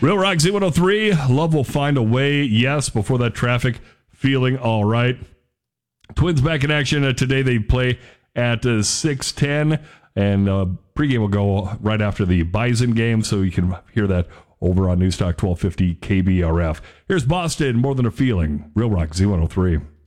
Real Rock Z103, Love Will Find a Way. Yes, before that Traffic, Feeling All Right. Twins back in action today. They play at 6:10, and pregame will go right after the Bison game, so you can hear that over on Newstalk 1250 KBRF. Here's Boston, More Than a Feeling. Real Rock Z103.